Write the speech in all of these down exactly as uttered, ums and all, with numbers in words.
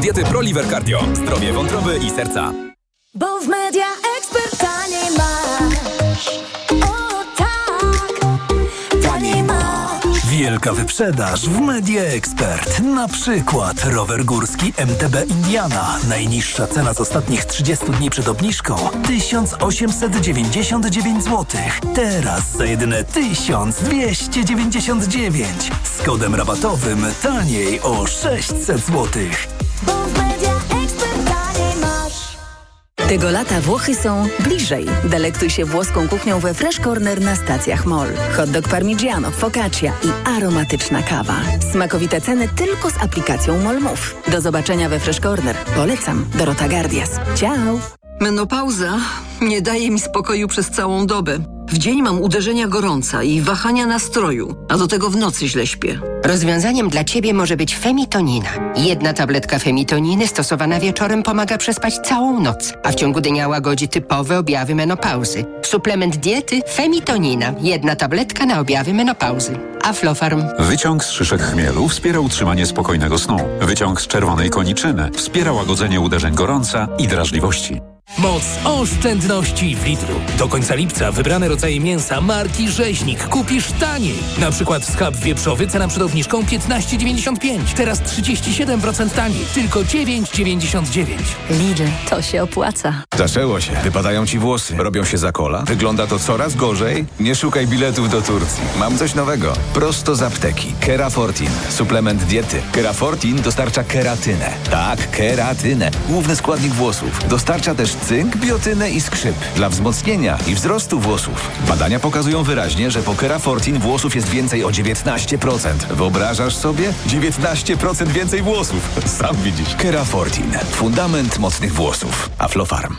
diety ProLiver Cardio. Zdrowie wątroby i serca. Bo w Media Expert taniej masz. O tak, taniej masz. Wielka wyprzedaż w Media Expert. Na przykład rower górski M T B Indiana. Najniższa cena z ostatnich trzydziestu dni przed obniżką tysiąc osiemset dziewięćdziesiąt dziewięć złotych. Teraz za jedyne tysiąc dwieście dziewięćdziesiąt dziewięć. Z kodem rabatowym taniej o sześćset złotych. Bo w Media Expert taniej masz. Tego lata Włochy są bliżej. Delektuj się włoską kuchnią we Fresh Corner na stacjach Mall. Hot dog parmigiano, focaccia i aromatyczna kawa. Smakowite ceny tylko z aplikacją Mall Move. Do zobaczenia we Fresh Corner. Polecam. Dorota Gardias. Ciao! Menopauza nie daje mi spokoju przez całą dobę. W dzień mam uderzenia gorąca i wahania nastroju, a do tego w nocy źle śpię. Rozwiązaniem dla Ciebie może być Femitonina. Jedna tabletka Femitoniny stosowana wieczorem pomaga przespać całą noc, a w ciągu dnia łagodzi typowe objawy menopauzy. Suplement diety Femitonina. Jedna tabletka na objawy menopauzy. Aflofarm. Wyciąg z szyszek chmielu wspiera utrzymanie spokojnego snu. Wyciąg z czerwonej koniczyny wspiera łagodzenie uderzeń gorąca i drażliwości. Moc oszczędności w Lidlu. Do końca lipca wybrane rodzaje mięsa marki Rzeźnik kupisz taniej. Na przykład schab wieprzowy cena przed obniżką piętnaście dziewięćdziesiąt pięć. Teraz trzydzieści siedem procent taniej. Tylko dziewięć dziewięćdziesiąt dziewięć. Lidl, to się opłaca. Zaczęło się. Wypadają ci włosy. Robią się za kola. Wygląda to coraz gorzej. Nie szukaj biletów do Turcji. Mam coś nowego. Prosto z apteki. Kerafortin. Suplement diety. Kerafortin dostarcza keratynę. Tak, keratynę. Główny składnik włosów. Dostarcza też cynk, biotynę i skrzyp dla wzmocnienia i wzrostu włosów. Badania pokazują wyraźnie, że po Kerafortin włosów jest więcej o dziewiętnaście procent. Wyobrażasz sobie? dziewiętnaście procent więcej włosów. Sam widzisz. Kerafortin. Fundament mocnych włosów. Aflofarm.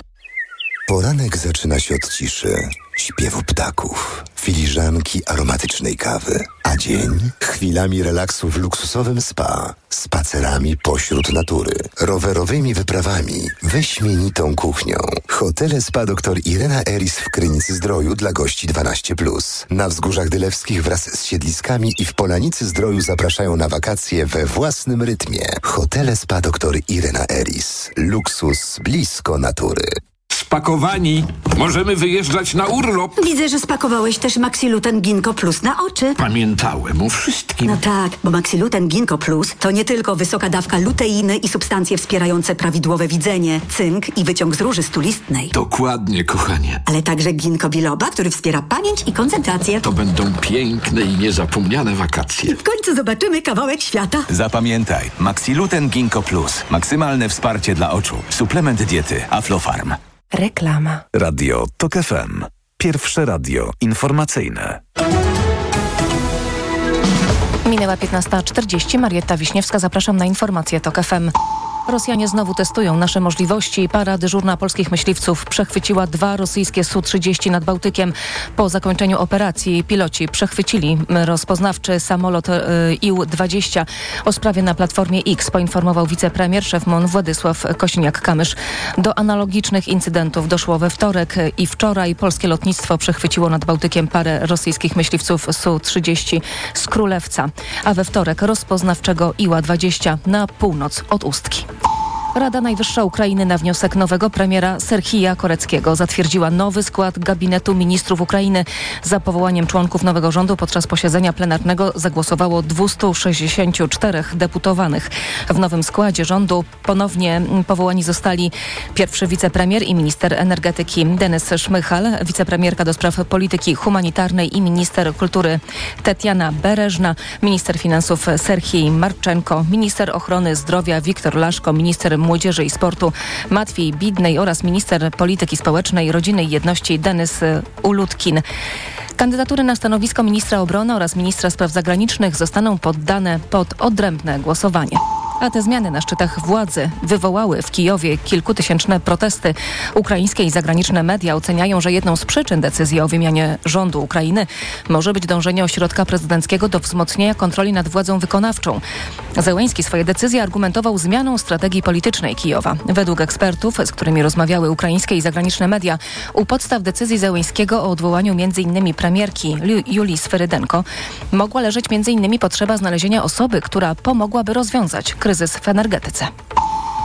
Poranek zaczyna się od ciszy, śpiewu ptaków, filiżanki aromatycznej kawy, a dzień chwilami relaksu w luksusowym spa, spacerami pośród natury, rowerowymi wyprawami, wyśmienitą kuchnią. Hotele Spa dr Irena Eris w Krynicy-Zdroju dla gości dwanaście plus. Na Wzgórzach Dylewskich wraz z siedliskami i w Polanicy-Zdroju zapraszają na wakacje we własnym rytmie. Hotele Spa dr Irena Eris. Luksus blisko natury. Spakowani. Możemy wyjeżdżać na urlop. Widzę, że spakowałeś też Maxiluten Ginkgo Plus na oczy. Pamiętałem o wszystkim. No tak, bo Maxiluten Ginkgo Plus to nie tylko wysoka dawka luteiny i substancje wspierające prawidłowe widzenie, cynk i wyciąg z róży stulistnej. Dokładnie, kochanie. Ale także ginkgo biloba, który wspiera pamięć i koncentrację. To będą piękne i niezapomniane wakacje. I w końcu zobaczymy kawałek świata. Zapamiętaj. Maxiluten Ginkgo Plus. Maksymalne wsparcie dla oczu. Suplement diety Aflofarm. Reklama. Radio TOK F M. Pierwsze radio informacyjne. Minęła piętnasta czterdzieści. Marietta Wiśniewska, zapraszam na informacje TOK F M. Rosjanie znowu testują nasze możliwości. Para dyżurna polskich myśliwców przechwyciła dwa rosyjskie S U trzydzieści nad Bałtykiem. Po zakończeniu operacji piloci przechwycili rozpoznawczy samolot I U dwadzieścia. O sprawie na Platformie X poinformował wicepremier, szef M O N Władysław Kosiniak-Kamysz. Do analogicznych incydentów doszło we wtorek i wczoraj. Polskie lotnictwo przechwyciło nad Bałtykiem parę rosyjskich myśliwców S U trzydzieści z Królewca, a we wtorek rozpoznawczego I U dwadzieścia na północ od Ustki. Rada Najwyższa Ukrainy na wniosek nowego premiera Serhija Koreckiego zatwierdziła nowy skład gabinetu ministrów Ukrainy. Za powołaniem członków nowego rządu podczas posiedzenia plenarnego zagłosowało dwieście sześćdziesiąt cztery deputowanych. W nowym składzie rządu ponownie powołani zostali pierwszy wicepremier i minister energetyki Denys Szmychal, wicepremierka do spraw polityki humanitarnej i minister kultury Tetiana Bereżna, minister finansów Serhij Marczenko, minister ochrony zdrowia Wiktor Laszko, minister Młodzieży i Sportu Matwiej Bidnej oraz minister polityki społecznej, rodziny i jedności Denys Ulutkin. Kandydatury na stanowisko ministra obrony oraz ministra spraw zagranicznych zostaną poddane pod odrębne głosowanie. A te zmiany na szczytach władzy wywołały w Kijowie kilkutysięczne protesty. Ukraińskie i zagraniczne media oceniają, że jedną z przyczyn decyzji o wymianie rządu Ukrainy może być dążenie ośrodka prezydenckiego do wzmocnienia kontroli nad władzą wykonawczą. Zełenski swoje decyzje argumentował zmianą strategii politycznej Kijowa. Według ekspertów, z którymi rozmawiały ukraińskie i zagraniczne media, u podstaw decyzji Zełenskiego o odwołaniu między innymi premierki Julii Sferydenko mogła leżeć między innymi potrzeba znalezienia osoby, która pomogłaby rozwiązać kryzys w energetyce.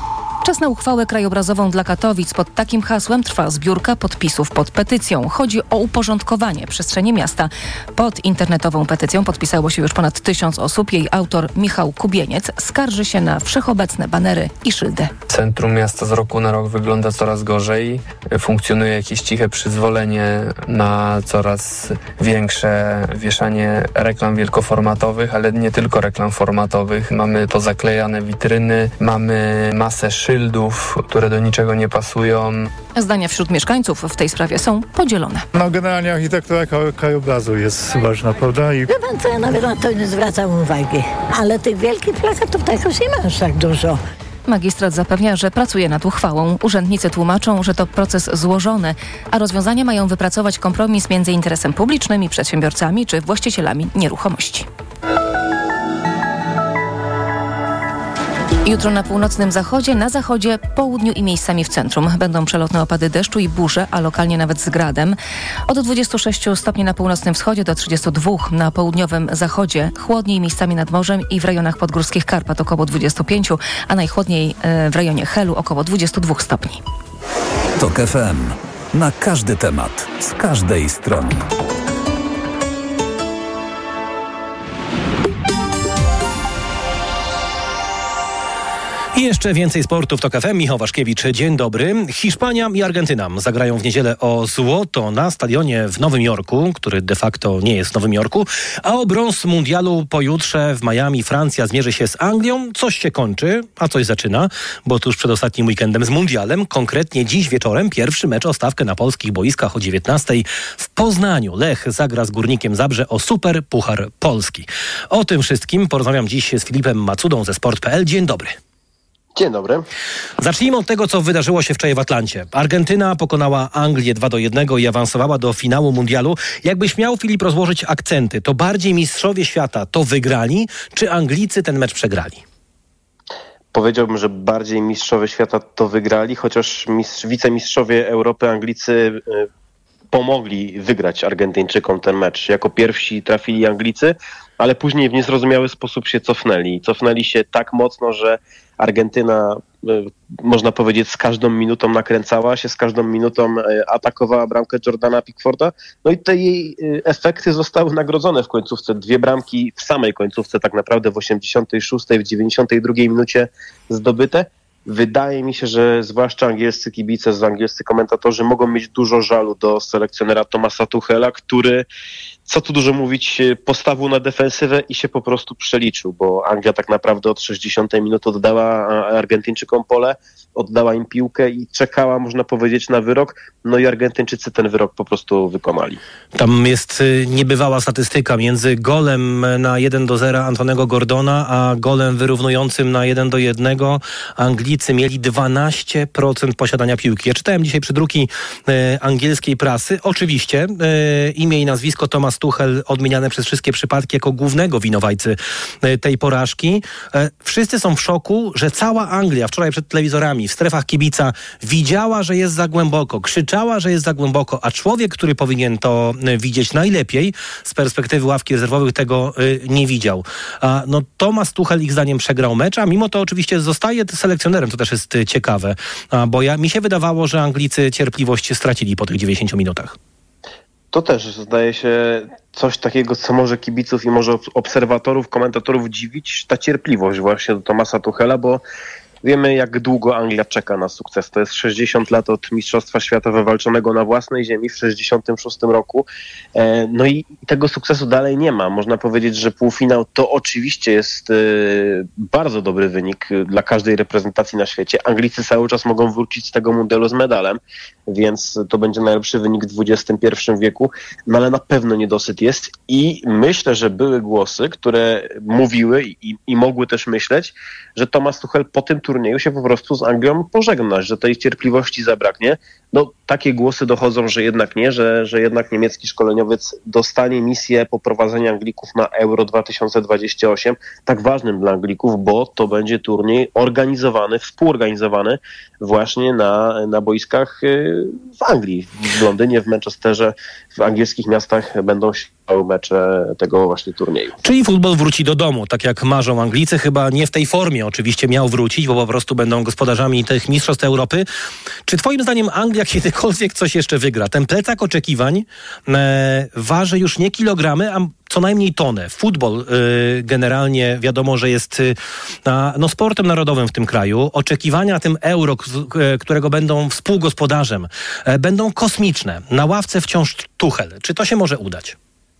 Czas na uchwałę krajobrazową dla Katowic. Pod takim hasłem trwa zbiórka podpisów pod petycją. Chodzi o uporządkowanie przestrzeni miasta. Pod internetową petycją podpisało się już ponad tysiąc osób. Jej autor Michał Kubieniec skarży się na wszechobecne banery i szyldy. Centrum miasta z roku na rok wygląda coraz gorzej. Funkcjonuje jakieś ciche przyzwolenie na coraz większe wieszanie reklam wielkoformatowych, ale nie tylko reklam formatowych. Mamy pozaklejane witryny, mamy masę szyldów, które do niczego nie pasują. Zdania wśród mieszkańców w tej sprawie są podzielone. No generalnie architektura krajobrazu jest ważna, prawda? I... Wie pan co, ja nawet na to nie zwracam uwagi. Ale tych wielkich plakatów tak już nie ma aż tak dużo. Magistrat zapewnia, że pracuje nad uchwałą. Urzędnicy tłumaczą, że to proces złożony, a rozwiązania mają wypracować kompromis między interesem publicznym i przedsiębiorcami czy właścicielami nieruchomości. Jutro na północnym zachodzie, na zachodzie, południu i miejscami w centrum. Będą przelotne opady deszczu i burze, a lokalnie nawet z gradem. Od dwudziestu sześciu stopni na północnym wschodzie do trzydziestu dwóch na południowym zachodzie. Chłodniej miejscami nad morzem i w rejonach podgórskich Karpat około dwudziestu pięciu, a najchłodniej w rejonie Helu około dwudziestu dwóch stopni. TOK F M. Na każdy temat, z każdej strony. I jeszcze więcej sportu w TOK F M. Michał Waszkiewicz, dzień dobry. Hiszpania i Argentyna zagrają w niedzielę o złoto na stadionie w Nowym Jorku, który de facto nie jest w Nowym Jorku, a o brąz mundialu pojutrze w Miami Francja zmierzy się z Anglią. Coś się kończy, a coś zaczyna, bo tuż przed ostatnim weekendem z mundialem, konkretnie dziś wieczorem, pierwszy mecz o stawkę na polskich boiskach o dziewiętnastej w Poznaniu. Lech zagra z Górnikiem Zabrze o Super Puchar Polski. O tym wszystkim porozmawiam dziś z Filipem Macudą ze sport kropka p l. Dzień dobry. Dzień dobry. Zacznijmy od tego, co wydarzyło się wczoraj w Atlancie. Argentyna pokonała Anglię dwa do jednego i awansowała do finału mundialu. Jakbyś miał, Filip, rozłożyć akcenty, to bardziej mistrzowie świata to wygrali, czy Anglicy ten mecz przegrali? Powiedziałbym, że bardziej mistrzowie świata to wygrali, chociaż mistrz, wicemistrzowie Europy Anglicy y, pomogli wygrać Argentyńczykom ten mecz. Jako pierwsi trafili Anglicy, ale później w niezrozumiały sposób się cofnęli. Cofnęli się tak mocno, że Argentyna, można powiedzieć, z każdą minutą nakręcała się, z każdą minutą atakowała bramkę Jordana Pickforda. No i te jej efekty zostały nagrodzone w końcówce. Dwie bramki w samej końcówce, tak naprawdę w osiemdziesiątej szóstej, w dziewięćdziesiątej drugiej minucie zdobyte. Wydaje mi się, że zwłaszcza angielscy kibice, angielscy komentatorzy mogą mieć dużo żalu do selekcjonera Thomasa Tuchela, który, co tu dużo mówić, postawił na defensywę i się po prostu przeliczył, bo Anglia tak naprawdę od sześćdziesiątej minuty oddała Argentyńczykom pole, oddała im piłkę i czekała, można powiedzieć, na wyrok. No i Argentyńczycy ten wyrok po prostu wykonali. Tam jest niebywała statystyka między golem na jeden do zera Antonego Gordona, a golem wyrównującym na jeden do jednego. Anglicy mieli dwanaście procent posiadania piłki. Ja czytałem dzisiaj przedruki e, angielskiej prasy. Oczywiście e, imię i nazwisko Thomas Tuchel odmieniane przez wszystkie przypadki jako głównego winowajcy e, tej porażki. E, wszyscy są w szoku, że cała Anglia wczoraj przed telewizorami w strefach kibica widziała, że jest za głęboko, krzyczała, że jest za głęboko, a człowiek, który powinien to widzieć najlepiej z perspektywy ławki rezerwowych, tego y, nie widział. A, no Thomas Tuchel ich zdaniem przegrał mecz, a mimo to oczywiście zostaje selekcjonerem, to też jest ciekawe, a, bo ja, mi się wydawało, że Anglicy cierpliwość stracili po tych dziewięćdziesięciu minutach. To też zdaje się coś takiego, co może kibiców i może obserwatorów, komentatorów dziwić, ta cierpliwość właśnie do Thomasa Tuchela, bo wiemy, jak długo Anglia czeka na sukces. To jest sześćdziesiąt lat od Mistrzostwa Świata wywalczonego na własnej ziemi w sześćdziesiątym szóstym roku. No i tego sukcesu dalej nie ma. Można powiedzieć, że półfinał to oczywiście jest bardzo dobry wynik dla każdej reprezentacji na świecie. Anglicy cały czas mogą wrócić z tego mundialu z medalem, więc to będzie najlepszy wynik w dwudziestym pierwszym wieku, no ale na pewno niedosyt jest i myślę, że były głosy, które mówiły i, i mogły też myśleć, że Thomas Tuchel po tym turnieju się po prostu z Anglią pożegnać, że tej cierpliwości zabraknie. No takie głosy dochodzą, że jednak nie, że, że jednak niemiecki szkoleniowiec dostanie misję poprowadzenia Anglików na Euro dwa tysiące dwadzieścia osiem, tak ważnym dla Anglików, bo to będzie turniej organizowany, współorganizowany właśnie na, na boiskach w Anglii, w Londynie, w Manchesterze, w angielskich miastach będą się mecze tego właśnie turnieju. Czyli futbol wróci do domu, tak jak marzą Anglicy, chyba nie w tej formie oczywiście miał wrócić, bo po prostu będą gospodarzami tych mistrzostw Europy. Czy twoim zdaniem Anglia kiedykolwiek coś jeszcze wygra? Ten plecak oczekiwań e, waży już nie kilogramy, a co najmniej tonę. Futbol y, generalnie wiadomo, że jest y, no, sportem narodowym w tym kraju. Oczekiwania na tym Euro, k- którego będą współgospodarzem, y, będą kosmiczne. Na ławce wciąż Tuchel. Czy to się może udać?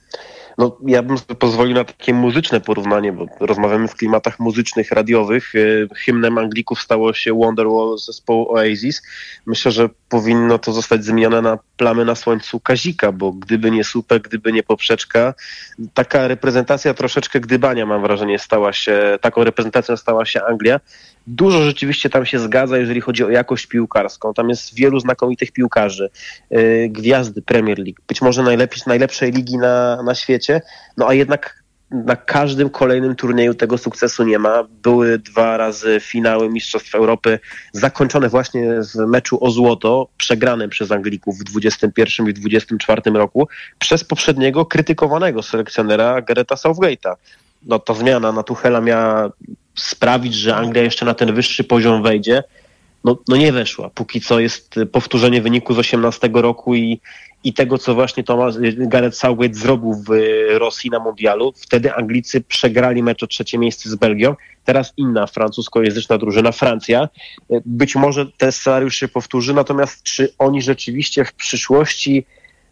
No, ja bym sobie pozwolił na takie muzyczne porównanie, bo rozmawiamy w klimatach muzycznych, radiowych. Hymnem Anglików stało się Wonderwall zespołu Oasis. Myślę, że powinno to zostać zmienione na Plamy na słońcu Kazika, bo gdyby nie słupek, gdyby nie poprzeczka, taka reprezentacja troszeczkę gdybania, mam wrażenie, stała się, taką reprezentacją stała się Anglia. Dużo rzeczywiście tam się zgadza, jeżeli chodzi o jakość piłkarską. Tam jest wielu znakomitych piłkarzy, yy, gwiazdy Premier League, być może najlepiej, najlepszej ligi na, na świecie, no a jednak na każdym kolejnym turnieju tego sukcesu nie ma. Były dwa razy finały Mistrzostw Europy zakończone właśnie w meczu o złoto, przegranym przez Anglików w dwudziestym pierwszym i dwudziestym czwartym roku przez poprzedniego krytykowanego selekcjonera Garetha Southgate'a. No ta zmiana na Tuchela miała sprawić, że Anglia jeszcze na ten wyższy poziom wejdzie. No, no nie weszła. Póki co jest powtórzenie wyniku z osiemnastego roku i, i tego, co właśnie Thomas, Gareth Southgate zrobił w Rosji na mundialu. Wtedy Anglicy przegrali mecz o trzecie miejsce z Belgią. Teraz inna francuskojęzyczna drużyna, Francja. Być może ten scenariusz się powtórzy, natomiast czy oni rzeczywiście w przyszłości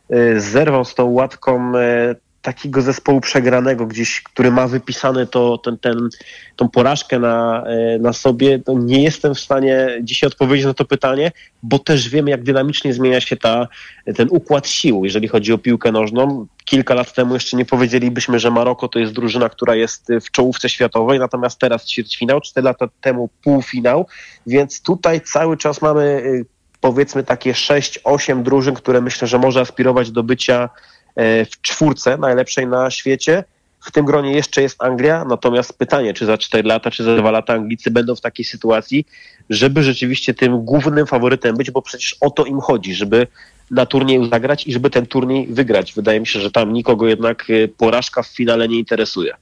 zerwą z tą łatką takiego zespołu przegranego gdzieś, który ma wypisane to, ten, ten, tą porażkę na, na sobie, to nie jestem w stanie dzisiaj odpowiedzieć na to pytanie, bo też wiemy, jak dynamicznie zmienia się ta, ten układ sił, jeżeli chodzi o piłkę nożną. Kilka lat temu jeszcze nie powiedzielibyśmy, że Maroko to jest drużyna, która jest w czołówce światowej, natomiast teraz ćwierćfinał, cztery lata temu półfinał, więc tutaj cały czas mamy powiedzmy takie sześć osiem drużyn, które myślę, że może aspirować do bycia w czwórce najlepszej na świecie. W tym gronie jeszcze jest Anglia, natomiast pytanie, czy za cztery lata, czy za dwa lata Anglicy będą w takiej sytuacji, żeby rzeczywiście tym głównym faworytem być, bo przecież o to im chodzi, żeby na turnieju zagrać i żeby ten turniej wygrać. Wydaje mi się, że tam nikogo jednak porażka w finale nie interesuje.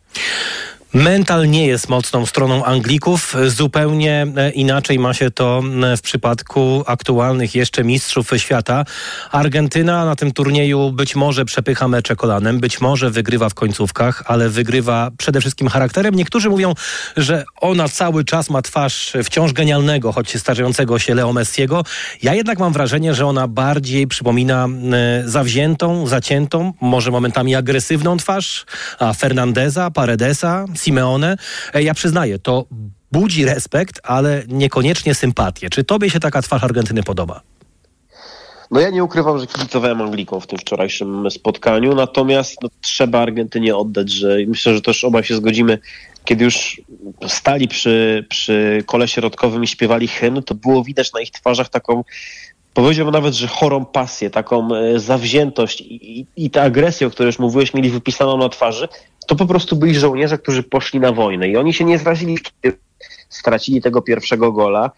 Mental nie jest mocną stroną Anglików. Zupełnie inaczej ma się to w przypadku aktualnych jeszcze mistrzów świata. Argentyna na tym turnieju być może przepycha mecze kolanem, być może wygrywa w końcówkach, ale wygrywa przede wszystkim charakterem. Niektórzy mówią, że ona cały czas ma twarz wciąż genialnego, choć starzejącego się Leo Messiego. Ja jednak mam wrażenie, że ona bardziej przypomina zawziętą, zaciętą, może momentami agresywną twarz a Fernandeza, Paredesa, Simeone. Ja przyznaję, to budzi respekt, ale niekoniecznie sympatię. Czy tobie się taka twarz Argentyny podoba? No ja nie ukrywam, że kibicowałem Anglikom w tym wczorajszym spotkaniu, natomiast no, trzeba Argentynie oddać, że myślę, że też obaj się zgodzimy, kiedy już stali przy, przy kole środkowym i śpiewali hymn, to było widać na ich twarzach taką, powiedziałbym nawet, że chorą pasję, taką zawziętość i, i, i tę agresję, o której już mówiłeś, mieli wypisaną na twarzy. To po prostu byli żołnierze, którzy poszli na wojnę i oni się nie zrazili, kiedy stracili tego pierwszego gola.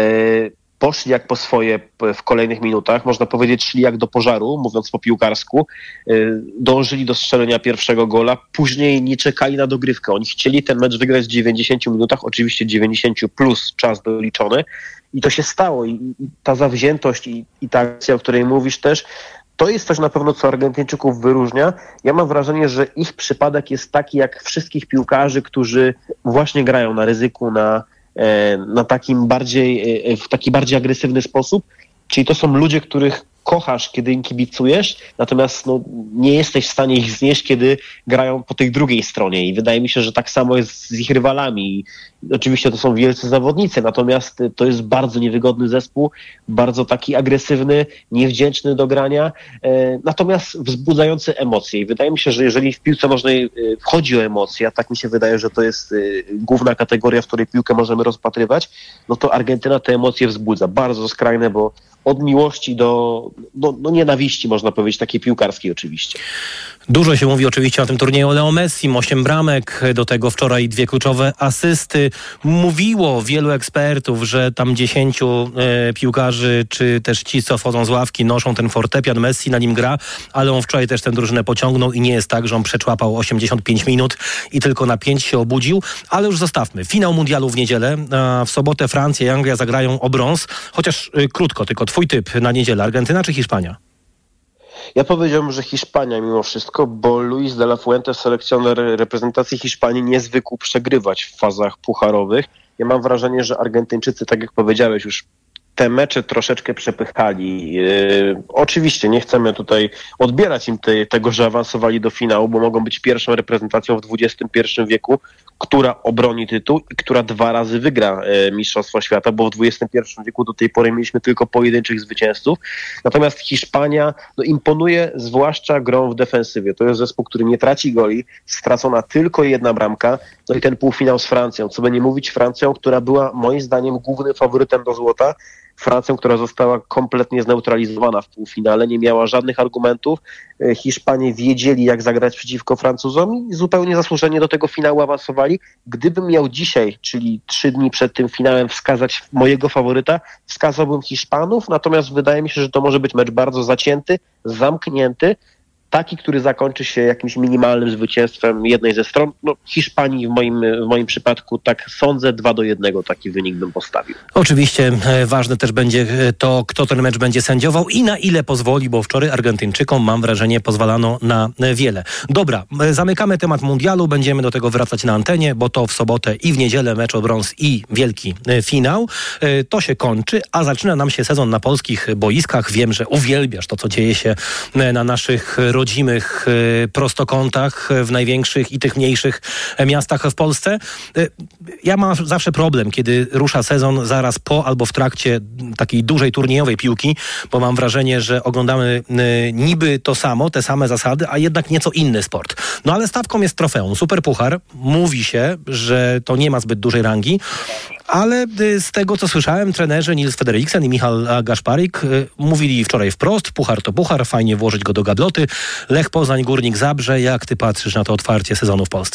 Poszli jak po swoje w kolejnych minutach, można powiedzieć, szli jak do pożaru, mówiąc po piłkarsku. Dążyli do strzelenia pierwszego gola, później nie czekali na dogrywkę. Oni chcieli ten mecz wygrać w dziewięćdziesięciu minutach, oczywiście dziewięćdziesiąt plus czas doliczony i to się stało. I ta zawziętość i, i ta akcja, o której mówisz też, to jest coś na pewno, co Argentyńczyków wyróżnia. Ja mam wrażenie, że ich przypadek jest taki jak wszystkich piłkarzy, którzy właśnie grają na ryzyku, na, na takim bardziej, w taki bardziej agresywny sposób. Czyli to są ludzie, których kochasz, kiedy im kibicujesz, natomiast no, nie jesteś w stanie ich znieść, kiedy grają po tej drugiej stronie. I wydaje mi się, że tak samo jest z ich rywalami. I oczywiście to są wielcy zawodnicy, natomiast to jest bardzo niewygodny zespół, bardzo taki agresywny, niewdzięczny do grania, e, natomiast wzbudzający emocje. I wydaje mi się, że jeżeli w piłce nożnej chodzi o emocje, a tak mi się wydaje, że to jest e, główna kategoria, w której piłkę możemy rozpatrywać, no to Argentyna te emocje wzbudza. Bardzo skrajne, bo od miłości do, do, do nienawiści, można powiedzieć, takiej piłkarskiej oczywiście. Dużo się mówi oczywiście o tym turnieju o Leo Messi, osiem bramek, do tego wczoraj dwie kluczowe asysty. Mówiło wielu ekspertów, że tam dziesięciu e, piłkarzy, czy też ci, co wchodzą z ławki, noszą ten fortepian, Messi na nim gra, ale on wczoraj też tę drużynę pociągnął i nie jest tak, że on przeczłapał osiemdziesiąt pięć minut i tylko na pięć się obudził. Ale już zostawmy. Finał mundialu w niedzielę, a w sobotę Francja i Anglia zagrają o brąz, chociaż e, krótko, tylko twój typ na niedzielę. Argentyna czy Hiszpania? Ja powiedziałbym, że Hiszpania mimo wszystko, bo Luis de la Fuente, selekcjoner reprezentacji Hiszpanii, nie zwykł przegrywać w fazach pucharowych. Ja mam wrażenie, że Argentyńczycy, tak jak powiedziałeś, już te mecze troszeczkę przepychali. Yy, oczywiście nie chcemy tutaj odbierać im te, tego, że awansowali do finału, bo mogą być pierwszą reprezentacją w dwudziestym pierwszym wieku, która obroni tytuł i która dwa razy wygra e, Mistrzostwo Świata, bo w dwudziestym pierwszym wieku do tej pory mieliśmy tylko pojedynczych zwycięzców. Natomiast Hiszpania no, imponuje zwłaszcza grą w defensywie. To jest zespół, który nie traci goli, stracona tylko jedna bramka. No i ten półfinał z Francją. Co by nie mówić, Francją, która była moim zdaniem głównym faworytem do złota. Francją, która została kompletnie zneutralizowana w półfinale, nie miała żadnych argumentów. Hiszpanie wiedzieli, jak zagrać przeciwko Francuzom i zupełnie zasłużenie do tego finału awansowali. Gdybym miał dzisiaj, czyli trzy dni przed tym finałem, wskazać mojego faworyta, wskazałbym Hiszpanów, natomiast wydaje mi się, że to może być mecz bardzo zacięty, zamknięty, taki, który zakończy się jakimś minimalnym zwycięstwem jednej ze stron. No, Hiszpanii w moim, w moim przypadku, tak sądzę, dwa do jednego taki wynik bym postawił. Oczywiście e, ważne też będzie to, kto ten mecz będzie sędziował i na ile pozwoli, bo wczoraj Argentyńczykom, mam wrażenie, pozwalano na wiele. Dobra, e, zamykamy temat mundialu, będziemy do tego wracać na antenie, bo to w sobotę i w niedzielę mecz o brąz i wielki e, finał. E, to się kończy, a zaczyna nam się sezon na polskich boiskach. Wiem, że uwielbiasz to, co dzieje się e, na naszych rodzimych y, prostokątach w największych i tych mniejszych miastach w Polsce. Y, ja mam zawsze problem, kiedy rusza sezon zaraz po albo w trakcie takiej dużej turniejowej piłki, bo mam wrażenie, że oglądamy y, niby to samo, te same zasady, a jednak nieco inny sport. No ale stawką jest trofeum. Superpuchar. Mówi się, że to nie ma zbyt dużej rangi, ale z tego, co słyszałem, trenerzy Nils Frederiksen i Michal Gaszparik y, mówili wczoraj wprost, puchar to puchar, fajnie włożyć go do gabloty. Lech Poznań, Górnik Zabrze. Jak ty patrzysz na to otwarcie sezonu w Polsce?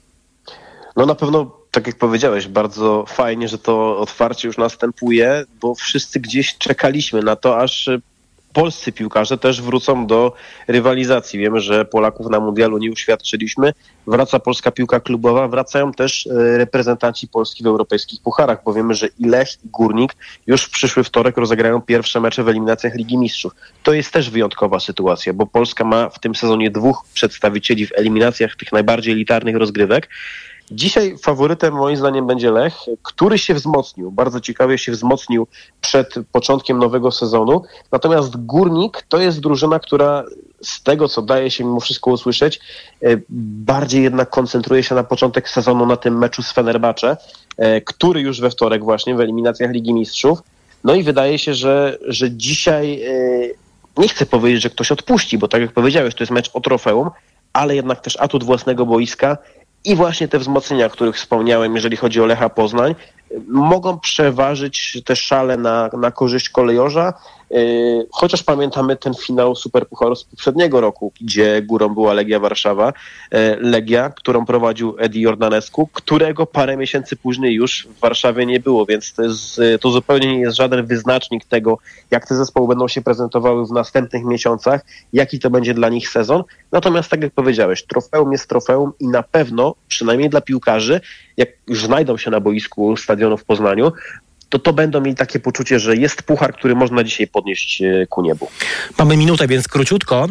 No na pewno, tak jak powiedziałeś, bardzo fajnie, że to otwarcie już następuje, bo wszyscy gdzieś czekaliśmy na to, aż polscy piłkarze też wrócą do rywalizacji. Wiemy, że Polaków na mundialu nie uświadczyliśmy. Wraca polska piłka klubowa, wracają też reprezentanci Polski w europejskich pucharach, bo wiemy, że i Lech, i Górnik już w przyszły wtorek rozegrają pierwsze mecze w eliminacjach Ligi Mistrzów. To jest też wyjątkowa sytuacja, bo Polska ma w tym sezonie dwóch przedstawicieli w eliminacjach tych najbardziej elitarnych rozgrywek. Dzisiaj faworytem moim zdaniem będzie Lech, który się wzmocnił, bardzo ciekawie się wzmocnił przed początkiem nowego sezonu. Natomiast Górnik to jest drużyna, która z tego, co daje się mimo wszystko usłyszeć, bardziej jednak koncentruje się na początek sezonu na tym meczu z Fenerbahce, który już we wtorek właśnie w eliminacjach Ligi Mistrzów. No i wydaje się, że, że dzisiaj nie chcę powiedzieć, że ktoś odpuści, bo tak jak powiedziałeś, to jest mecz o trofeum, ale jednak też atut własnego boiska i właśnie te wzmocnienia, o których wspomniałem, jeżeli chodzi o Lecha Poznań, mogą przeważyć te szale na, na korzyść kolejorza, yy, chociaż pamiętamy ten finał Superpucharu z poprzedniego roku, gdzie górą była Legia Warszawa, yy, Legia, którą prowadził Edi Jordanescu, którego parę miesięcy później już w Warszawie nie było, więc to, jest, to zupełnie nie jest żaden wyznacznik tego, jak te zespoły będą się prezentowały w następnych miesiącach, jaki to będzie dla nich sezon. Natomiast tak jak powiedziałeś, trofeum jest trofeum i na pewno, przynajmniej dla piłkarzy, jak już znajdą się na boisku stadionu w Poznaniu, to to będą mieli takie poczucie, że jest puchar, który można dzisiaj podnieść ku niebu. Mamy minutę, więc króciutko.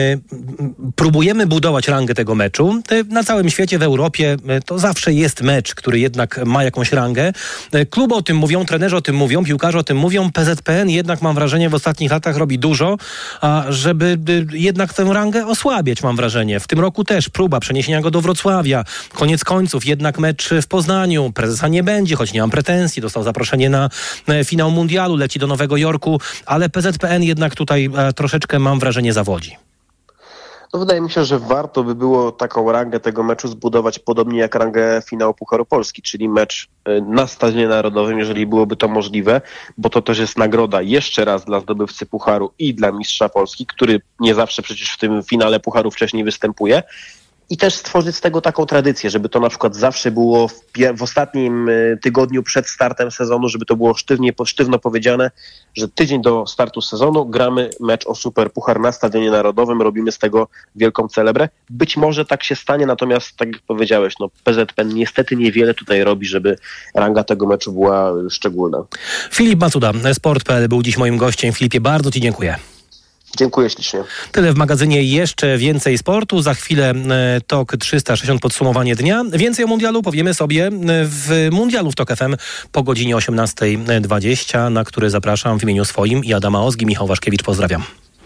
Próbujemy budować rangę tego meczu. Na całym świecie, w Europie to zawsze jest mecz, który jednak ma jakąś rangę. Kluby o tym mówią, trenerzy o tym mówią, piłkarze o tym mówią. P Z P N jednak, mam wrażenie, w ostatnich latach robi dużo, żeby jednak tę rangę osłabiać, mam wrażenie. W tym roku też próba przeniesienia go do Wrocławia. Koniec końców jednak mecz w Poznaniu. Prezesa nie będzie, choć nie mam pretensji. Dostał zaproszenie na finał mundialu, leci do Nowego Jorku, ale P Z P N jednak tutaj troszeczkę, mam wrażenie, zawodzi. To wydaje mi się, że warto by było taką rangę tego meczu zbudować podobnie jak rangę finału Pucharu Polski, czyli mecz na Stadionie Narodowym, jeżeli byłoby to możliwe, bo to też jest nagroda jeszcze raz dla zdobywcy Pucharu i dla mistrza Polski, który nie zawsze przecież w tym finale Pucharu wcześniej występuje. I też stworzyć z tego taką tradycję, żeby to na przykład zawsze było w, w ostatnim tygodniu przed startem sezonu, żeby to było sztywnie, sztywno powiedziane, że tydzień do startu sezonu gramy mecz o Super Puchar na Stadionie Narodowym, robimy z tego wielką celebrę. Być może tak się stanie, natomiast tak jak powiedziałeś, no P Z P N niestety niewiele tutaj robi, żeby ranga tego meczu była szczególna. Filip Macuda, Sport kropka p l był dziś moim gościem. Filipie, bardzo Ci dziękuję. Dziękuję ślicznie. Tyle w magazynie, jeszcze więcej sportu. Za chwilę e, TOK trzysta sześćdziesiąt, podsumowanie dnia. Więcej o mundialu powiemy sobie w mundialu w TOK F M po godzinie osiemnasta dwadzieścia, na który zapraszam w imieniu swoim i Adama Ozgi. Michał Waszkiewicz, pozdrawiam.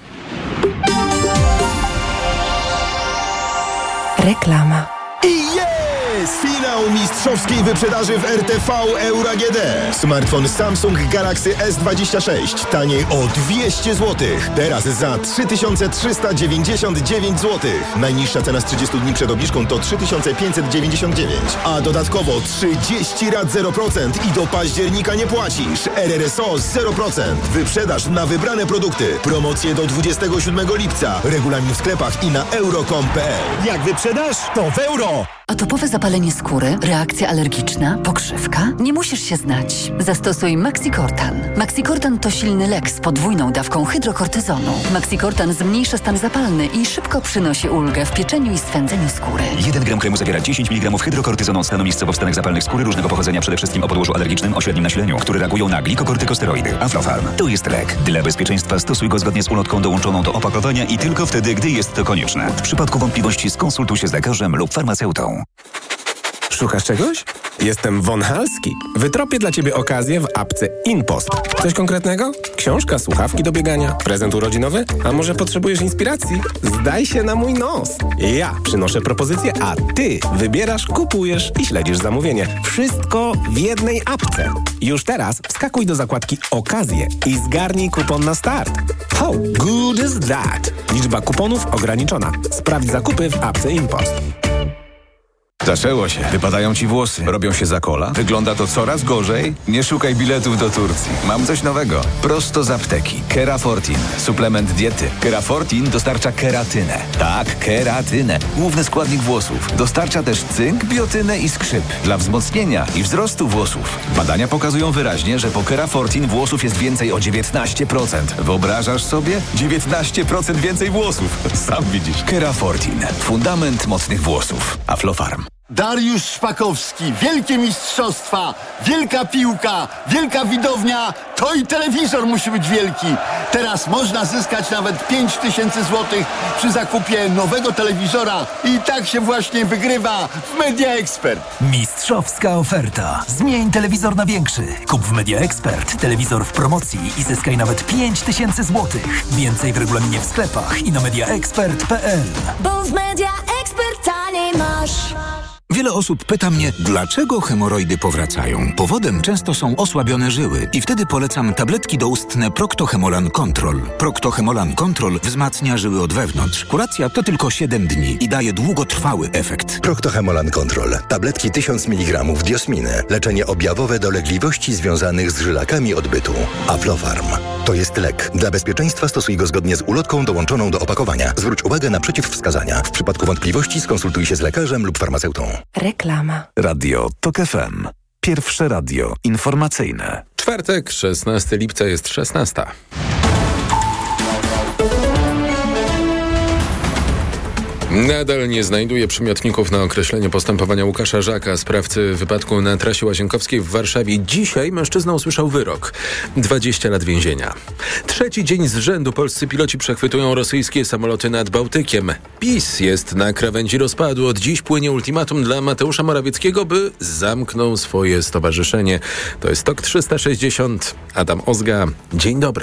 Reklama. I jest! Finał mistrzowskiej wyprzedaży w R T V Euro A G D. Smartfon Samsung Galaxy S dwadzieścia sześć taniej o dwieście złotych. Teraz za trzy tysiące trzysta dziewięćdziesiąt dziewięć złotych. Najniższa cena z trzydziestu dni przed obniżką to trzy tysiące pięćset dziewięćdziesiąt dziewięć. A dodatkowo trzydzieści rat zero procent i do października nie płacisz. R R S O zero procent. Wyprzedaż na wybrane produkty. Promocje do dwudziestego siódmego lipca. Regulamin w sklepach i na euro kropka com kropka p l. Jak wyprzedasz, to w euro! Atopowe zapalenie skóry, reakcja alergiczna, pokrzywka? Nie musisz się znać. Zastosuj Maxicortan. Maxicortan to silny lek z podwójną dawką hydrokortyzonu. Maxicortan zmniejsza stan zapalny i szybko przynosi ulgę w pieczeniu i swędzeniu skóry. jeden gram kremu zawiera dziesięć miligramów hydrokortyzonu od stanu miejscowo w stanach zapalnych skóry różnego pochodzenia, przede wszystkim o podłożu alergicznym o średnim nasileniu, które reagują na glikokortykosteroidy. Aflofarm to jest lek. Dla bezpieczeństwa stosuj go zgodnie z ulotką dołączoną do opakowania i tylko wtedy, gdy jest to konieczne. W przypadku wątpliwości skonsultuj się z lekarzem lub farmaceutą. Szukasz czegoś? Jestem Von Halski. Wytropię dla Ciebie okazję w apce InPost. Coś konkretnego? Książka, słuchawki do biegania, prezent urodzinowy? A może potrzebujesz inspiracji? Zdaj się na mój nos. Ja przynoszę propozycję, a Ty wybierasz, kupujesz i śledzisz zamówienie. Wszystko w jednej apce. Już teraz wskakuj do zakładki Okazje i zgarnij kupon na start. How good is that? Liczba kuponów ograniczona. Sprawdź zakupy w apce InPost. Zaczęło się. Wypadają ci włosy. Robią się za kola. Wygląda to coraz gorzej. Nie szukaj biletów do Turcji. Mam coś nowego. Prosto z apteki. Kerafortin. Suplement diety. Kerafortin dostarcza keratynę. Tak, keratynę. Główny składnik włosów. Dostarcza też cynk, biotynę i skrzyp. Dla wzmocnienia i wzrostu włosów. Badania pokazują wyraźnie, że po Kerafortin włosów jest więcej o dziewiętnaście procent. Wyobrażasz sobie? dziewiętnaście procent więcej włosów. Sam widzisz. Kerafortin. Fundament mocnych włosów. Aflofarm. Dariusz Szpakowski, wielkie mistrzostwa, wielka piłka, wielka widownia, to i telewizor musi być wielki. Teraz można zyskać nawet pięć tysięcy złotych przy zakupie nowego telewizora i tak się właśnie wygrywa w Media Expert. Mistrzowska oferta. Zmień telewizor na większy. Kup w Media Expert telewizor w promocji i zyskaj nawet pięć tysięcy złotych. Więcej w regulaminie w sklepach i na media expert kropka p l. Bo w Media Expert taniej masz. Wiele osób pyta mnie, dlaczego hemoroidy powracają. Powodem często są osłabione żyły i wtedy polecam tabletki doustne Procto-Hemolan Control. Procto-Hemolan Control wzmacnia żyły od wewnątrz. Kuracja to tylko siedem dni i daje długotrwały efekt. Procto-Hemolan Control. Tabletki tysiąc miligramów diosminy. Leczenie objawowe dolegliwości związanych z żylakami odbytu. Aflofarm. To jest lek. Dla bezpieczeństwa stosuj go zgodnie z ulotką dołączoną do opakowania. Zwróć uwagę na przeciwwskazania. W przypadku wątpliwości skonsultuj się z lekarzem lub farmaceutą. Reklama. Radio TOK F M. Pierwsze radio informacyjne. Czwartek, szesnastego lipca jest szesnasta. Nadal nie znajduje przymiotników na określenie postępowania Łukasza Żaka, sprawcy wypadku na trasie Łazienkowskiej w Warszawie. Dzisiaj mężczyzna usłyszał wyrok. dwadzieścia lat więzienia. Trzeci dzień z rzędu polscy piloci przechwytują rosyjskie samoloty nad Bałtykiem. PiS jest na krawędzi rozpadu. Od dziś płynie ultimatum dla Mateusza Morawieckiego, by zamknął swoje stowarzyszenie. To jest TOK trzysta sześćdziesiąt. Adam Ozga. Dzień dobry.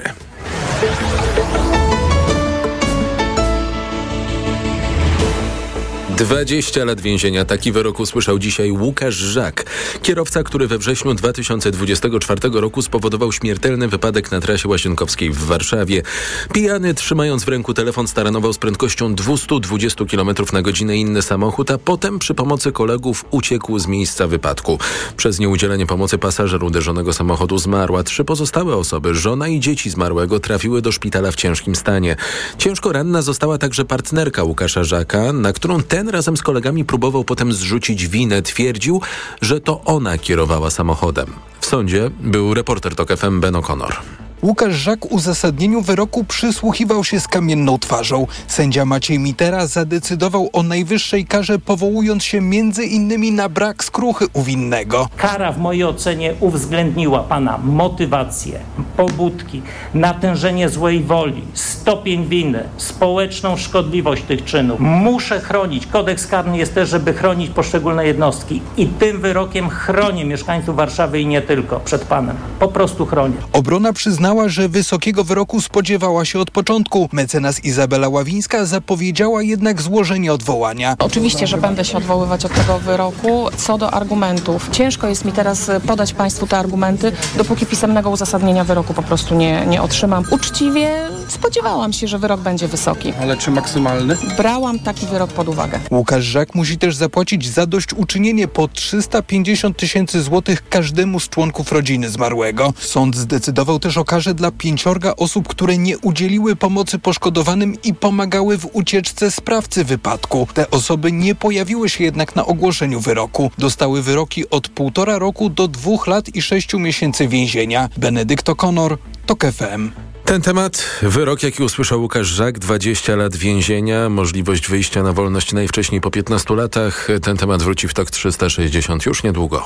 dwadzieścia lat więzienia. Taki wyrok usłyszał dzisiaj Łukasz Żak. Kierowca, który we wrześniu dwa tysiące dwudziestego czwartego roku spowodował śmiertelny wypadek na trasie Łazienkowskiej w Warszawie. Pijany, trzymając w ręku telefon, staranował z prędkością dwieście dwadzieścia kilometrów na godzinę inny samochód, a potem przy pomocy kolegów uciekł z miejsca wypadku. Przez nieudzielenie pomocy pasażer uderzonego samochodu zmarł, a trzy pozostałe osoby, żona i dzieci zmarłego, trafiły do szpitala w ciężkim stanie. Ciężko ranna została także partnerka Łukasza Żaka, na którą ten razem z kolegami próbował potem zrzucić winę. Twierdził, że to ona kierowała samochodem. W sądzie był reporter TOK F M Ben O'Connor. Łukasz Żak w uzasadnieniu wyroku przysłuchiwał się z kamienną twarzą. Sędzia Maciej Mitera zadecydował o najwyższej karze, powołując się między innymi na brak skruchy u winnego. Kara w mojej ocenie uwzględniła pana motywację, pobudki, natężenie złej woli, stopień winy, społeczną szkodliwość tych czynów. Muszę chronić. Kodeks karny jest też, żeby chronić poszczególne jednostki. I tym wyrokiem chronię mieszkańców Warszawy i nie tylko przed panem. Po prostu chronię. Obrona przyznała, że wysokiego wyroku spodziewała się od początku. Mecenas Izabela Ławińska zapowiedziała jednak złożenie odwołania. Oczywiście, że będę się odwoływać od tego wyroku. Co do argumentów, ciężko jest mi teraz podać Państwu te argumenty, dopóki pisemnego uzasadnienia wyroku po prostu nie, nie otrzymam. Uczciwie spodziewałam się, że wyrok będzie wysoki. Ale czy maksymalny? Brałam taki wyrok pod uwagę. Łukasz Żak musi też zapłacić zadośćuczynienie po trzysta pięćdziesiąt tysięcy złotych każdemu z członków rodziny zmarłego. Sąd zdecydował też o karze dla pięciorga osób, które nie udzieliły pomocy poszkodowanym i pomagały w ucieczce sprawcy wypadku. Te osoby nie pojawiły się jednak na ogłoszeniu wyroku. Dostały wyroki od półtora roku do dwóch lat i sześciu miesięcy więzienia. Benedykt O'Connor, TOK F M. Ten temat, wyrok jaki usłyszał Łukasz Żak, dwadzieścia lat więzienia, możliwość wyjścia na wolność najwcześniej po piętnastu latach. Ten temat wróci w TOK trzysta sześćdziesiąt już niedługo.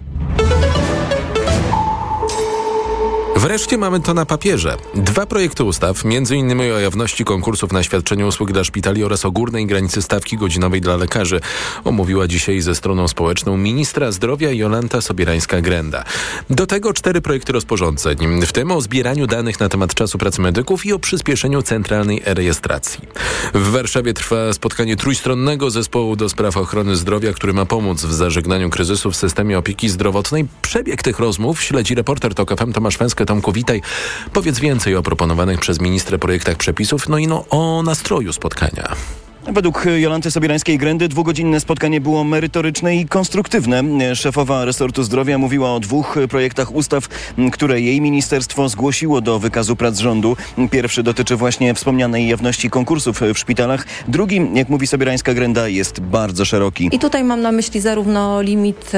Wreszcie mamy to na papierze. Dwa projekty ustaw, między innymi o jawności konkursów na świadczenie usług dla szpitali oraz o górnej granicy stawki godzinowej dla lekarzy, omówiła dzisiaj ze stroną społeczną ministra zdrowia Jolanta Sobierańska-Grenda. Do tego cztery projekty rozporządzeń, w tym o zbieraniu danych na temat czasu pracy medyków i o przyspieszeniu centralnej e-rejestracji. W Warszawie trwa spotkanie trójstronnego zespołu do spraw ochrony zdrowia, który ma pomóc w zażegnaniu kryzysu w systemie opieki zdrowotnej. Przebieg tych rozmów śledzi reporter TOK F M Tomasz Węskę. Tomku, witaj. Powiedz więcej o proponowanych przez ministrę projektach przepisów, no i no o nastroju spotkania. Według Jolanty Sobierańskiej-Grendy dwugodzinne spotkanie było merytoryczne i konstruktywne. Szefowa resortu zdrowia mówiła o dwóch projektach ustaw, które jej ministerstwo zgłosiło do wykazu prac rządu. Pierwszy dotyczy właśnie wspomnianej jawności konkursów w szpitalach. Drugi, jak mówi Sobierańska-Grenda, jest bardzo szeroki. I tutaj mam na myśli zarówno limit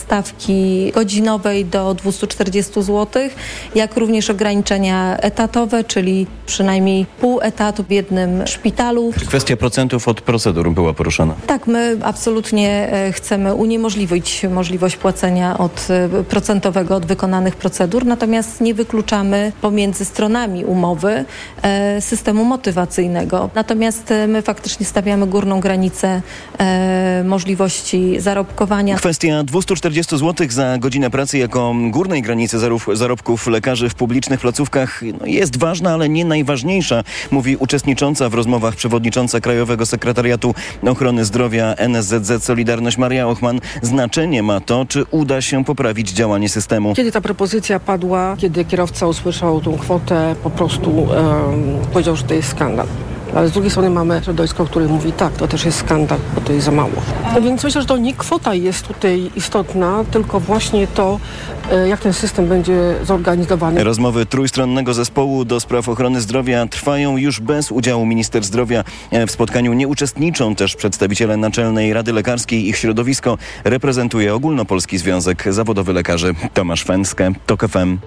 stawki godzinowej do dwieście czterdzieści złotych, jak również ograniczenia etatowe, czyli przynajmniej pół etatu w jednym szpitalu. Kwestia procentów od procedur była poruszana. Tak, my absolutnie chcemy uniemożliwić możliwość płacenia od procentowego od wykonanych procedur, natomiast nie wykluczamy pomiędzy stronami umowy e, systemu motywacyjnego. Natomiast my faktycznie stawiamy górną granicę e, możliwości zarobkowania. Kwestia dwieście czterdzieści złotych za godzinę pracy jako górnej granicy zarobków lekarzy w publicznych placówkach no, jest ważna, ale nie najważniejsza, mówi uczestnicząca w rozmowach przewodnicząca Krajowego Sekretariatu Ochrony Zdrowia N S Z Z Solidarność Maria Ochman. Znaczenie ma to, czy uda się poprawić działanie systemu. Kiedy ta propozycja padła, kiedy kierowca usłyszał tą kwotę, po prostu um, powiedział, że to jest skandal. Ale z drugiej strony mamy środowisko, które mówi tak, to też jest skandal, bo to jest za mało. Więc myślę, że to nie kwota jest tutaj istotna, tylko właśnie to, jak ten system będzie zorganizowany. Rozmowy trójstronnego zespołu do spraw ochrony zdrowia trwają już bez udziału minister zdrowia. W spotkaniu nie uczestniczą też przedstawiciele Naczelnej Rady Lekarskiej. Ich środowisko reprezentuje Ogólnopolski Związek Zawodowy Lekarzy. Tomasz Węskę, TOK F M.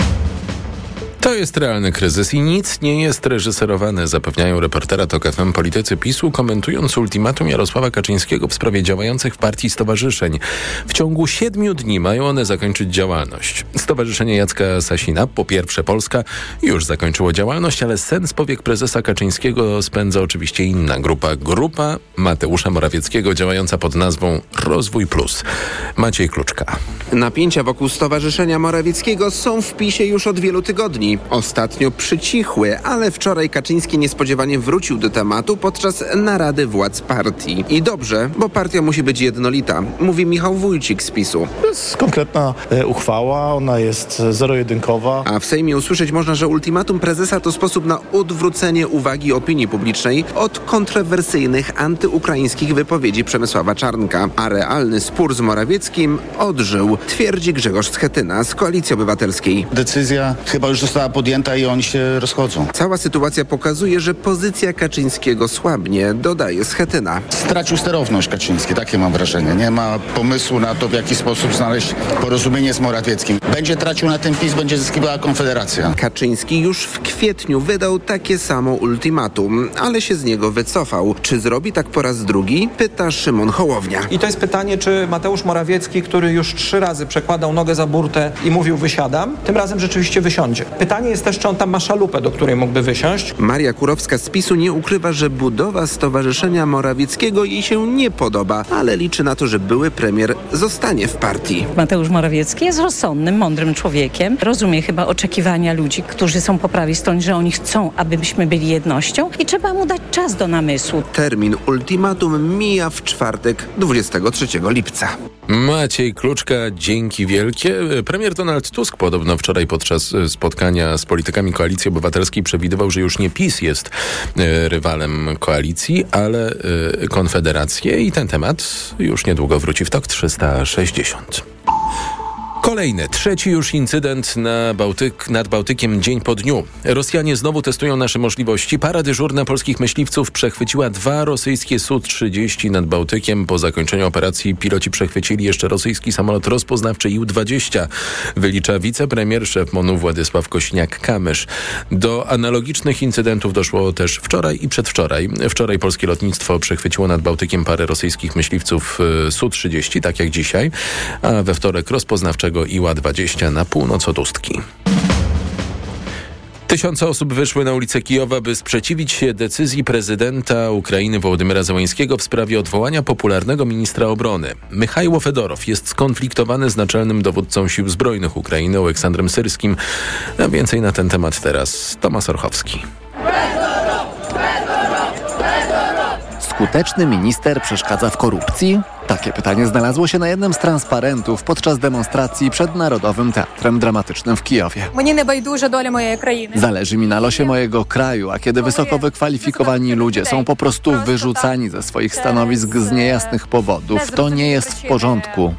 To jest realny kryzys i nic nie jest reżyserowane, zapewniają reportera TOK F M politycy PiSu, komentując ultimatum Jarosława Kaczyńskiego w sprawie działających w partii stowarzyszeń. W ciągu siedmiu dni mają one zakończyć działalność. Stowarzyszenie Jacka Sasina, po pierwsze Polska, już zakończyło działalność, ale sen z powiek prezesa Kaczyńskiego spędza oczywiście inna grupa. Grupa Mateusza Morawieckiego, działająca pod nazwą Rozwój Plus. Maciej Kluczka. Napięcia wokół Stowarzyszenia Morawieckiego są w PiSie już od wielu tygodni. opinii. Ostatnio przycichły, ale wczoraj Kaczyński niespodziewanie wrócił do tematu podczas narady władz partii. I dobrze, bo partia musi być jednolita, mówi Michał Wójcik z PiSu. To jest konkretna e, uchwała, ona jest zero-jedynkowa. A w Sejmie usłyszeć można, że ultimatum prezesa to sposób na odwrócenie uwagi opinii publicznej od kontrowersyjnych antyukraińskich wypowiedzi Przemysława Czarnka. A realny spór z Morawieckim odżył, twierdzi Grzegorz Schetyna z Koalicji Obywatelskiej. Decyzja chyba już została podjęta i oni się rozchodzą. Cała sytuacja pokazuje, że pozycja Kaczyńskiego słabnie, dodaje Schetyna. Stracił sterowność Kaczyński, takie mam wrażenie. Nie ma pomysłu na to, w jaki sposób znaleźć porozumienie z Morawieckim. Będzie tracił na tym PiS, będzie zyskiwała Konfederacja. Kaczyński już w kwietniu wydał takie samo ultimatum, ale się z niego wycofał. Czy zrobi tak po raz drugi? Pyta Szymon Hołownia. I to jest pytanie, czy Mateusz Morawiecki, który już trzy razy przekładał nogę za burtę i mówił wysiadam, tym razem rzeczywiście wysiądzie. Pytanie jest też, czy on tam ma szalupę, do której mógłby wysiąść. Maria Kurowska z PiSu nie ukrywa, że budowa Stowarzyszenia Morawieckiego jej się nie podoba, ale liczy na to, że były premier zostanie w partii. Mateusz Morawiecki jest rozsądnym, mądrym człowiekiem. Rozumie chyba oczekiwania ludzi, którzy są po prawej stronie, że oni chcą, abyśmy byli jednością i trzeba mu dać czas do namysłu. Termin ultimatum mija w czwartek, dwudziestego trzeciego lipca. Maciej Kluczka, dzięki wielkie. Premier Donald Tusk podobno wczoraj podczas spotkania z politykami Koalicji Obywatelskiej przewidywał, że już nie PiS jest e, rywalem koalicji, ale e, Konfederację i ten temat już niedługo wróci w tok trzysta sześćdziesiąt. Kolejny, trzeci już incydent na Bałtyk, nad Bałtykiem dzień po dniu. Rosjanie znowu testują nasze możliwości. Para dyżurna polskich myśliwców przechwyciła dwa rosyjskie S U trzydzieści nad Bałtykiem. Po zakończeniu operacji piloci przechwycili jeszcze rosyjski samolot rozpoznawczy I U dwadzieścia. Wylicza wicepremier, szef MON-u Władysław Kośniak-Kamysz. Do analogicznych incydentów doszło też wczoraj i przedwczoraj. Wczoraj polskie lotnictwo przechwyciło nad Bałtykiem parę rosyjskich myśliwców S U trzydzieści, tak jak dzisiaj, a we wtorek rozpoznawczego I U dwadzieścia na północ od Ustki. Tysiące osób wyszły na ulicę Kijowa, by sprzeciwić się decyzji prezydenta Ukrainy Wołodymyra Zełenskiego w sprawie odwołania popularnego ministra obrony. Michajło Fedorow jest skonfliktowany z naczelnym dowódcą sił zbrojnych Ukrainy Oleksandrem Syrskim. A więcej na ten temat teraz Tomasz Orchowski. Skuteczny minister przeszkadza w korupcji? Takie pytanie znalazło się na jednym z transparentów podczas demonstracji przed Narodowym Teatrem Dramatycznym w Kijowie. Zależy mi na losie mojego kraju, a kiedy wysoko wykwalifikowani ludzie są po prostu wyrzucani ze swoich stanowisk z niejasnych powodów, to nie jest w porządku.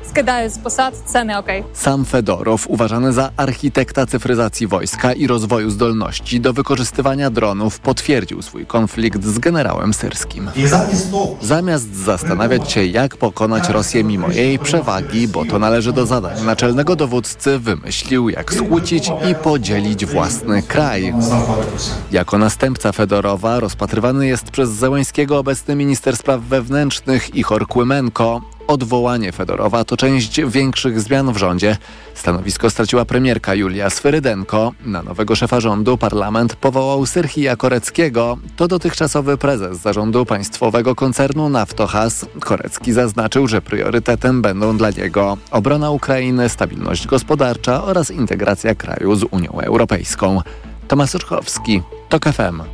Sam Fedorow, uważany za architekta cyfryzacji wojska i rozwoju zdolności do wykorzystywania dronów, potwierdził swój konflikt z generałem Syrskim. Zamiast zastanawiać się, jak pokonać Rosję mimo jej przewagi, bo to należy do zadań naczelnego dowódcy, wymyślił, jak skłócić i podzielić własny kraj. Jako następca Fedorowa rozpatrywany jest przez Zełenskiego obecny minister spraw wewnętrznych Ichor Kłymenko. Odwołanie Fedorowa to część większych zmian w rządzie. Stanowisko straciła premierka Julia Swyrydenko. Na nowego szefa rządu parlament powołał Syrhija Koreckiego. To dotychczasowy prezes zarządu państwowego koncernu Naftogaz. Korecki zaznaczył, że priorytetem będą dla niego obrona Ukrainy, stabilność gospodarcza oraz integracja kraju z Unią Europejską. Tomasz Urchowski, TOK F M.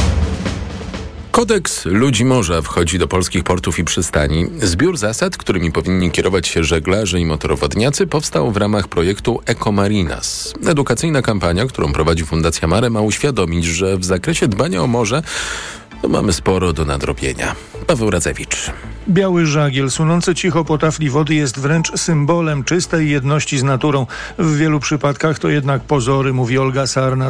Kodeks ludzi morza wchodzi do polskich portów i przystani. Zbiór zasad, którymi powinni kierować się żeglarze i motorowodniacy, powstał w ramach projektu Ecomarinas. Edukacyjna kampania, którą prowadzi Fundacja Mare, ma uświadomić, że w zakresie dbania o morze to mamy sporo do nadrobienia. Paweł Radzewicz. Biały żagiel, sunący cicho po tafli wody, jest wręcz symbolem czystej jedności z naturą. W wielu przypadkach to jednak pozory, mówi Olga Sarna